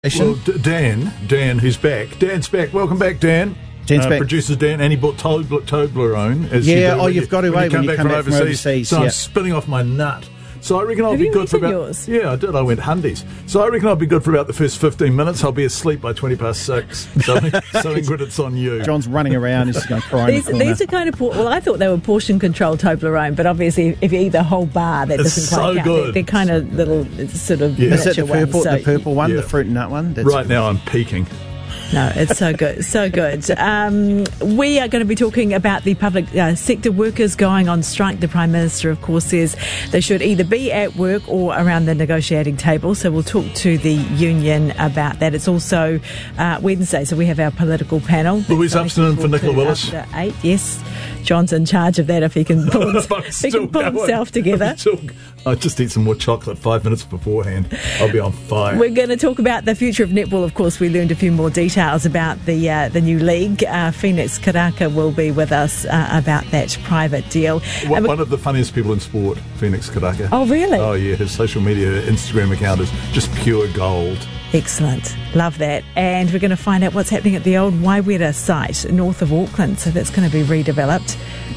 Well, Dan, who's back. Dan's back. Welcome back, Dan. Dan's back. Producer Dan, and he bought Toblerone. You've got to wait when you come back from overseas. So I'm spinning off my nut. So I reckon I'll be good for about... yours? Yeah, I did. I went Hundies. So I reckon I'll be good for about the first 15 minutes. I'll be asleep by 6:20. So Ingrid, it's on you. John's running around. He's just going to cry in the corner. These are kind of... Well, I thought they were portion-control Toblerone, but obviously if you eat the whole bar, that doesn't quite count. Good. They're kind of little sort of... Is it the purple one, Yeah. the fruit and nut one? Right now I'm peaking. No, it's so good, so good. We are going to be talking about the public sector workers going on strike. The Prime Minister, of course, says they should either be at work or around the negotiating table. So we'll talk to the union about that. It's also Wednesday, so we have our political panel. Louise Upston and for Nicola Willis. After 8, yes. John's in charge of that if he can pull, himself together. I just eat some more chocolate 5 minutes beforehand. I'll be on fire. We're going to talk about the future of netball. Of course, we learned a few more details about the new league. Phoenix Karaka will be with us about that private deal. One of the funniest people in sport, Phoenix Karaka. Oh, really? Oh, yeah. His social media, Instagram account is just pure gold. Excellent. Love that. And we're going to find out what's happening at the old Waiwera site north of Auckland. So that's going to be redeveloped,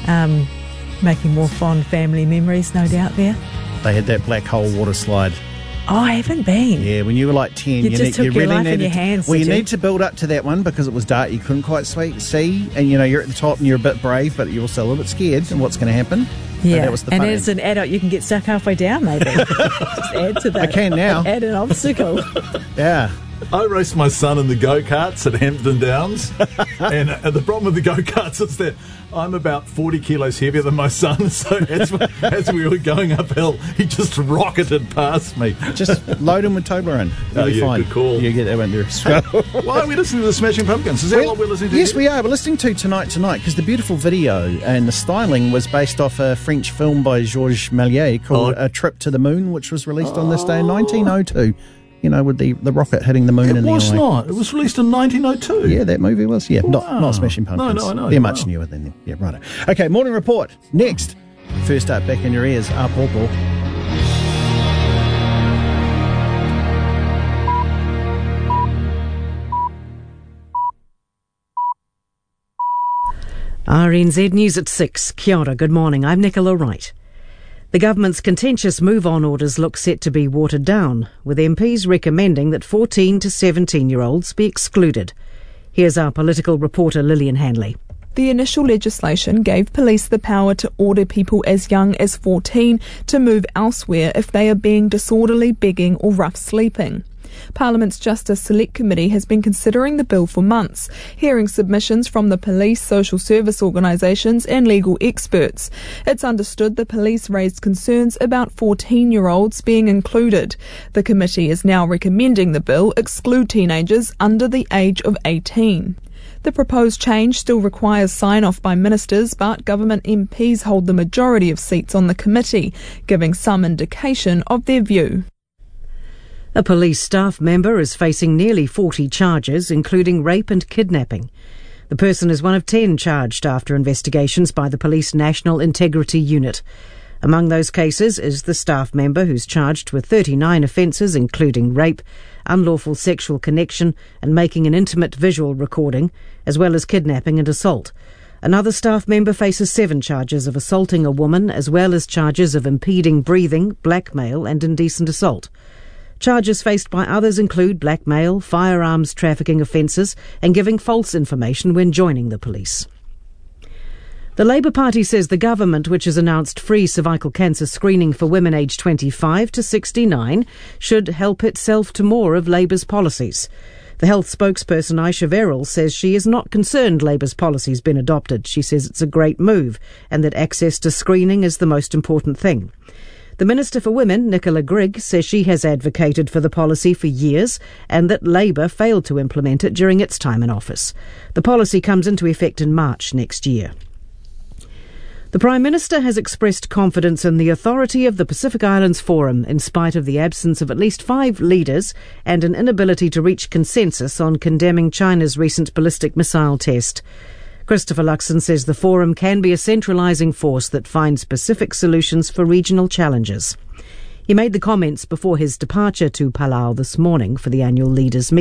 making more fond family memories, no doubt, there. They had that black hole water slide. Oh, I haven't been. Yeah, when you were like 10, you just took your life in your hands. Well, you need to build up to that one because it was dark. You couldn't quite see, and you're at the top and you're a bit brave, but you're also a little bit scared and what's going to happen. Yeah, so that was the and fun as an adult, you can get stuck halfway down, maybe. Just add to that. I can now. Add an obstacle. Yeah. I raced my son in the go-karts at Hampton Downs, and the problem with the go-karts is that I'm about 40 kilos heavier than my son, so as we were going uphill, he just rocketed past me. Just load him with Toblerone. You'll be fine. Good call. You get that one there. Why are we listening to the Smashing Pumpkins? Is that what we're listening to? Yes, we are. We're listening to Tonight, because the beautiful video and the styling was based off a French film by Georges Méliès called A Trip to the Moon, which was released on this day in 1902. With the rocket hitting the moon in the eye. It was not. It was released in 1902. Yeah, that movie was. Yeah, wow. not Smashing Pumpkins. No, I know. They're much newer than them. Yeah, right. Okay, morning report. Next. First up, back in your ears, Paul. RNZ News at 6. Kia ora, good morning. I'm Nicola Wright. The government's contentious move-on orders look set to be watered down, with MPs recommending that 14 to 17-year-olds be excluded. Here's our political reporter Lillian Hanley. The initial legislation gave police the power to order people as young as 14 to move elsewhere if they are being disorderly, begging or rough sleeping. Parliament's Justice Select Committee has been considering the bill for months, hearing submissions from the police, social service organisations and legal experts. It's understood the police raised concerns about 14-year-olds being included. The committee is now recommending the bill exclude teenagers under the age of 18. The proposed change still requires sign-off by ministers, but government MPs hold the majority of seats on the committee, giving some indication of their view. A police staff member is facing nearly 40 charges, including rape and kidnapping. The person is one of 10 charged after investigations by the Police National Integrity Unit. Among those cases is the staff member who's charged with 39 offences, including rape, unlawful sexual connection and making an intimate visual recording, as well as kidnapping and assault. Another staff member faces 7 charges of assaulting a woman, as well as charges of impeding breathing, blackmail and indecent assault. Charges faced by others include blackmail, firearms trafficking offences and giving false information when joining the police. The Labour Party says the government, which has announced free cervical cancer screening for women aged 25 to 69, should help itself to more of Labour's policies. The health spokesperson Aisha Verrill says she is not concerned Labour's policy's been adopted. She says it's a great move and that access to screening is the most important thing. The Minister for Women, Nicola Grigg, says she has advocated for the policy for years and that Labour failed to implement it during its time in office. The policy comes into effect in March next year. The Prime Minister has expressed confidence in the authority of the Pacific Islands Forum in spite of the absence of at least 5 leaders and an inability to reach consensus on condemning China's recent ballistic missile test. Christopher Luxon says the forum can be a centralising force that finds specific solutions for regional challenges. He made the comments before his departure to Palau this morning for the annual leaders' meeting.